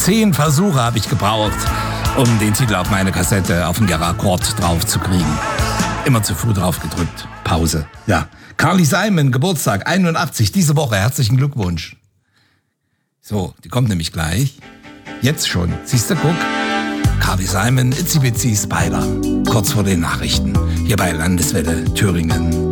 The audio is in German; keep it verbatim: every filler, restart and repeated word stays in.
Zehn Versuche habe ich gebraucht, um den Titel auf meine Kassette auf den Gerakkord drauf zu kriegen. Immer zu früh drauf gedrückt. Pause. Ja. Carly Simon, Geburtstag, einundachtzig, diese Woche. Herzlichen Glückwunsch. So, die kommt nämlich gleich. Jetzt schon. Siehst du, guck. Carly Simon, Itsy Bitsy Spider. Kurz vor den Nachrichten. Hier bei Landeswelle Thüringen.